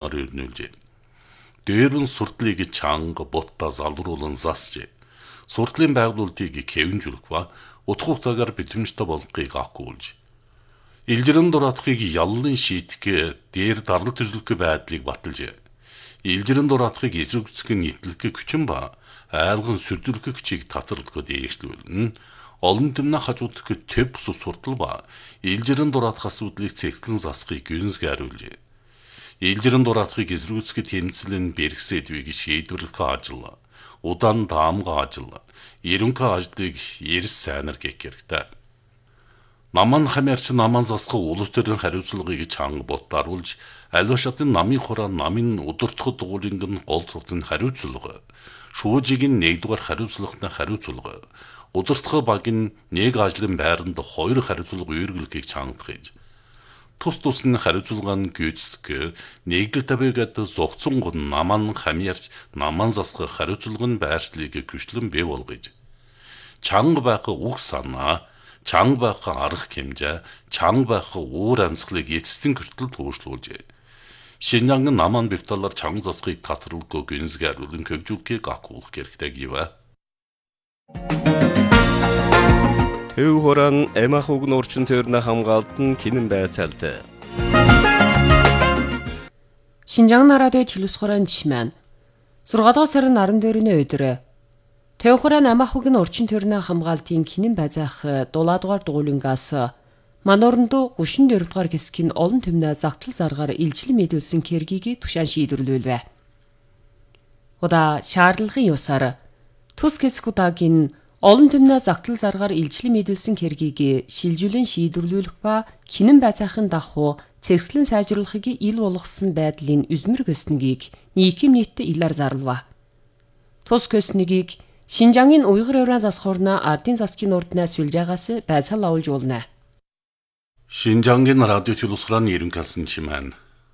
судалгаар өрнүүлжээ. Дээр нь сурдлыг чанга ботта залруулан засжээ. Сурдлын байгуулалтыг хэвнжүүлэх ба утгах цагаар битэмжтэй болгохыг агуулж. Илжирэн дураатхыг яллын шийтгэх дээр дарлал төсөлөх байдлыг баталжээ. Илжирэн дураатхыг эзрэгцэх нийтлэх хүчин ба айлган сүрдүүлэх хүчийг татварлахад ээжлүүлнэ. Олон түмнээ хажуудах төв бус суртал ба илжирэн дураатх асуудлыг цэгцлэн засахыг гүнзгийруулжээ. Илжирэн дураатхыг эзрэгцэх тэмцлийн бэрхсэдвийг шийдвэрлэх ажил, удаан даамга ажил, ерөнхий ажлыг эрс сайнаар гэх хэрэгтэй. Наман хамаарч наман засах улс төрийн хариуцлагыг чанга ботааруулж, альва шатын намын хураа намын удирдах дугуйланг нь гол цогцын хариуцлага, шүүжиг нь нэгдүгээр хариуцлагын хариуцлага, удирдах баг нь нэг ажлын байранд хоёр хариуцлага үүргэлэхийг чангадах. Тус нь хариуцлага нь гүйцэтгэх, нэгдэл тавиад зогцсон гон наман хамаарч наман засах хариуцлага нь байршлыг гүшлэн бий болгож. Чанга байх үг санаа, чанга байх арга хэмжээ, чанга байх уур амьсгалыг эцэстэн хүртэл туушруулжээ. Шинжанг наман бигталаар чанга засахыг татварлахгүй гүнзгийруулан хөгжүүлэхийг агуулах хэрэгтэй гэв. Төв хураан эмах угн орчин тойрны хамгаалтан кинэн байцаалт. Шинжаан радио телевизхорон жишмэн 6 сарын 12-ны өдөр Төв хураан эмах угн орчин тойрны хамгаалтын кинэн байцаах 7 дугаар дугуйлангаас манорндо 34 дугаар хэсгийн олон түмнээ загтал заргаар илжил мэдүүлсэн кэргийг тушаан шийдвэрлэв. Удаа шаардлагын ёсоор тус хэсэг удаагийн олон түмнээ загтал заргаар илжил мэдүүлсэн кэргийг шилжүүлэн шийдвэрлэх ба кинэн байцаахын дагуу цэгцлэн сайжруулахыг ил болгосон байдлын үзмэр göснийг нийгэм нийтдээ илээр зарлав. Тус göснийг Шинжаангийн уйгыр еврей засхорна ардын засгийн урднаас сүлжаагаас байцаал авуулж уулна. Шинжаангийн радио телевизхорон ерөнхийлсөн чимэн.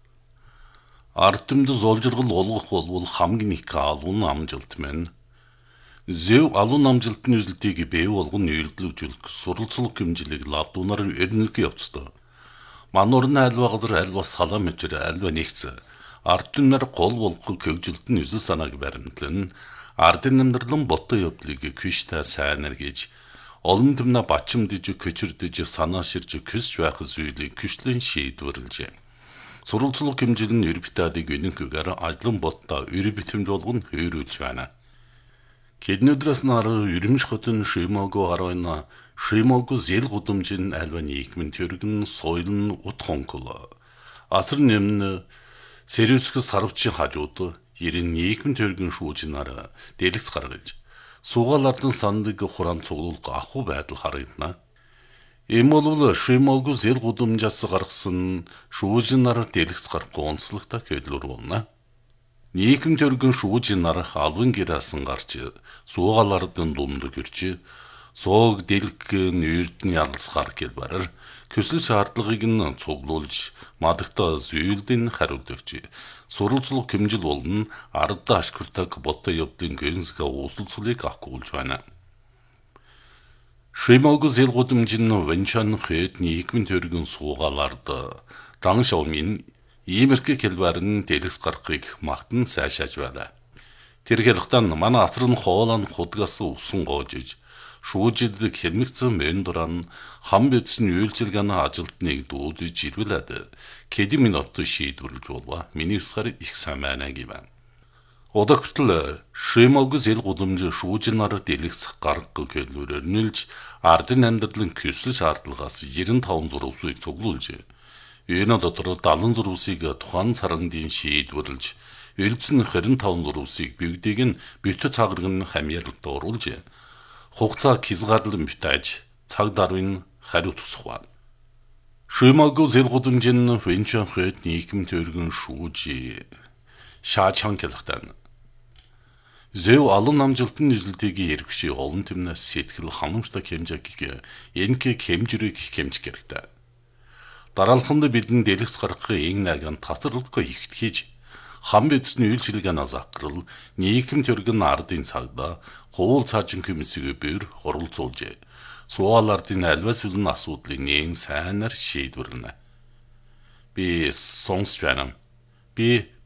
Ардтымд золжиргал олгох болвол хамгийн их алуун амжилт мэн. Зөв алуун амжилтны үзэлтийг бий болгон үйлдэлжүүлэх суралцлага хэмжлэг лавдуунаар өрнөлөх явцтай. Мануурны альва газар альва салам мэжэр альва нэгц. Ардтымнаар гол болгох хөгжилт нь үзэл санааг баримтлан ардын амьдралын боттой явдлыг күштэй сайнэр гэж олон түмнээ бачимдж көчөрдөж санаа ширж көсч байх зүйлийг күшлэн шийдвэрлэжээ. Суралцлага хэмжил нь ербитадыг өнөнхөөр ажлын боттой өр битэмж болгон хөөрүүлж байна. Кеднөдрөөс нар ермш хотын шимого харойна шимого зэл гудамжин альва нийгмийн төргөн соёл нь ут хонхол. Асар нэмн сервиск сарвчийн хажууд ерэн нийгмийн төргөн шүүжинаар дэлгэц гаргаж суугаал ардын сандыг хураан цуглуулах ахуй байдал харагдана. Ийм бол шимого зэл гудамжаас гаргасан шүүжинаар дэлгэц гарахгүй онцлогтой хөдөлгөөр болно. Нийгэм төргөн шүүжинаар албан гэрээсэн гарч суугаал ардын дунд гэрч сууг дэлгэн эрдэн яралцгаар гэлбараар көсөл шаардлагыг нь цуглуулж мадагта зүйлдэн хариулт өгч суралцлага хэмжил болно ард ашгүртаг боттой явдлын гэнсгээ усалцлыг агуулж байна. Шимого зэл гудамжин венчан хэд нийгмийн төргөн суугаал ард дан шавмын иймэрхүү хэлбэр нь дэлгэц гаргахыг магтан сайшааж байна. Тэр хэлхтан манай асар нь хоолон худгаас усан гоожиж шүүжилдэг хэлмэгцэн мэн дуран хам битсэн үйлчилгээний ажилтныг дуудаж ирвэлээд кеди минут шийдвэрлэж болва миний усгаар их сайн байна гэвэн. Одогтл шимого зэл гудамж шүүжинаар дэлгэц гаргах хэлбэрээр нэлж ардын амьдралын көсөл шаардлагаас 95 зурвсыг цуглуулж энэ дотор 70 зурвсыг тухайн сарандын шийдвэрлэж элцэн 25 зурвсыг бигдийг нь битүү цаграг нь хамьяалалд оруулж хугацаа хязгаарлан битэж цаг даруйн хариу тусах. Шимого зэл гудамжин венчан хэд нийгэм төргөн шүүж шаачхан хэлхтэн. Зөв алуун амжилтын үзэлтийг эргэши олон түмнээс сэтгэл ханамжтай хэмжээг энэхийг хэмжрийг хэмжих хэрэгтэй. Дараалханд бидэн дэлгэц гаргахын ин наган татварлахгүй ихт хийж хам бидсний үйлчилгээнээс ахрал нийгэм төргөн ардын цагдаа хуул цаажин комиссийг бэр оролцуулжээ. Суугаал ардын альвас үлэн асуудлыг нээн сайнаар шийдвэрлэнэ. Би сонсч байна. Би